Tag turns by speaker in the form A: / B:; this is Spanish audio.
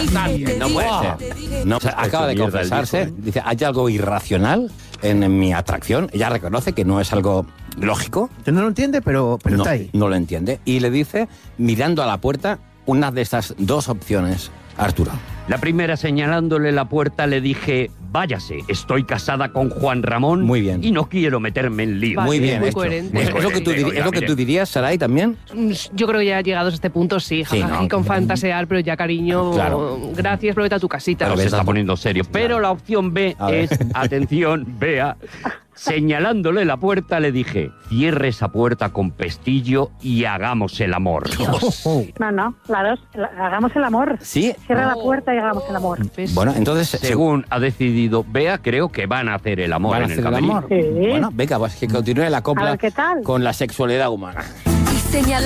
A: Nadie.
B: No puede ser. No, o sea, acaba de confesarse. Dice, hay algo irracional en mi atracción. Ella reconoce que no es algo lógico.
A: No lo entiende, pero
B: No,
A: está ahí.
B: no lo entiende. Y le dice, mirando a la puerta, una de estas dos opciones, Arturo.
C: La primera, señalándole la puerta, le dije, váyase, estoy casada con Juan Ramón.
B: Muy bien.
C: Y no quiero meterme en lío.
D: Vale,
B: Muy bien
D: muy
B: hecho.
D: coherente.
B: Es lo que tú,
C: Oiga,
B: es lo que
C: mire.
B: tú dirías, Saray, también.
D: Yo creo que ya llegados a este punto, sí,
B: Sí,
D: jajaja,
B: ¿no?
D: y con fantasear, pero ya, cariño,
B: Claro.
D: gracias, vete a tu casita.
C: Pero se está poniendo serio. Pero la opción B
B: A ver.
C: es, atención, vea, señalándole la puerta, le dije, cierre esa puerta con pestillo y hagamos el amor.
E: No, claro, hagamos el amor.
B: Sí.
E: Cierra la puerta y hagamos el amor.
D: ¿Ves?
B: Bueno, entonces,
C: Según ha decidido Bea, creo que van a hacer el amor
B: ¿van a
C: en
B: hacer
C: el
B: el
C: camerino.
B: amor?
E: Sí.
B: Bueno, venga, pues que continúe la
E: A
B: copla
E: ver qué tal.
B: con la sexualidad humana.
F: Y señala